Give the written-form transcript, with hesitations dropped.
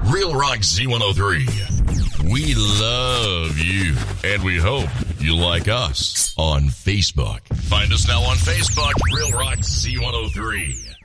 Real Rock Z103. We love you, and we hope you like us on Facebook. Find us now on Facebook, Real Rock Z103.